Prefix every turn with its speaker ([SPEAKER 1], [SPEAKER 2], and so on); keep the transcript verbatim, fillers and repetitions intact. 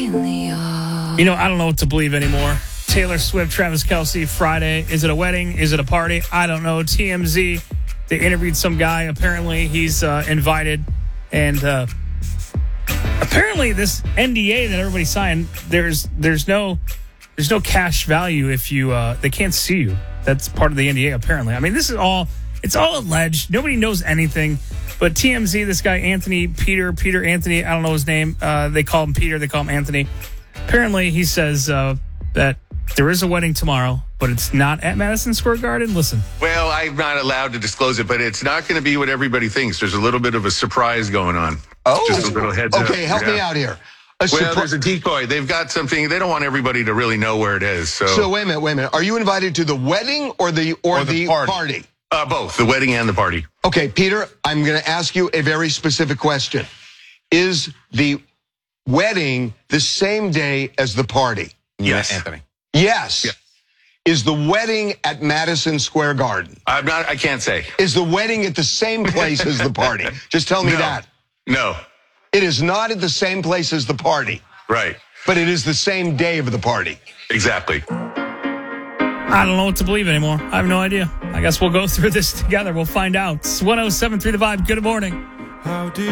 [SPEAKER 1] You know, I don't know what to believe anymore. Taylor Swift, Travis Kelce, Friday. Is it a wedding? Is it a party? I don't know. T M Z, they interviewed some guy. Apparently, he's uh, invited. And uh, apparently, this N D A that everybody signed, there's there's no there's no cash value if you uh, they can't sue you. That's part of the N D A, apparently. I mean, this is all it's all alleged. Nobody knows anything. But T M Z, this guy Anthony Peter Peter Anthony, I don't know his name. Uh, they call him Peter. They call him Anthony. Apparently, he says uh, that there is a wedding tomorrow, but it's not at Madison Square Garden. Listen.
[SPEAKER 2] Well, I'm not allowed to disclose it, but it's not going to be what everybody thinks. There's a little bit of a surprise going on.
[SPEAKER 3] Oh,
[SPEAKER 2] just a little heads up.
[SPEAKER 3] Okay, help
[SPEAKER 2] yeah.
[SPEAKER 3] me out here. A
[SPEAKER 2] well,
[SPEAKER 3] surpri-
[SPEAKER 2] there's a decoy. They've got something. They don't want everybody to really know where it is. So,
[SPEAKER 3] so wait a minute, wait a minute. Are you invited to the wedding or the or,
[SPEAKER 2] or the,
[SPEAKER 3] the
[SPEAKER 2] party?
[SPEAKER 3] party?
[SPEAKER 2] Uh, both the wedding and the party.
[SPEAKER 3] Okay, Peter, I'm going to ask you a very specific question. Is the wedding the same day as the party?
[SPEAKER 2] Yes,
[SPEAKER 4] Anthony.
[SPEAKER 3] Yes.
[SPEAKER 2] Yeah.
[SPEAKER 3] Is the wedding at Madison Square Garden?
[SPEAKER 2] I'm not. I can't say.
[SPEAKER 3] Is the wedding at the same place as the party? Just tell me
[SPEAKER 2] No.
[SPEAKER 3] that.
[SPEAKER 2] No.
[SPEAKER 3] It is not at the same place as the party,
[SPEAKER 2] Right.
[SPEAKER 3] but it is the same day of the party.
[SPEAKER 2] Exactly.
[SPEAKER 1] I don't know what to believe anymore. I have no idea. I guess we'll go through this together. We'll find out. It's one oh seven point three The Vibe. Good morning.